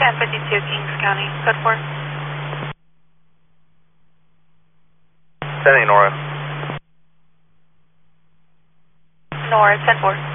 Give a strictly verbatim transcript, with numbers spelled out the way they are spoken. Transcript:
ten fifty-two Kings County, code four. Sending Nora. Nora, ten four.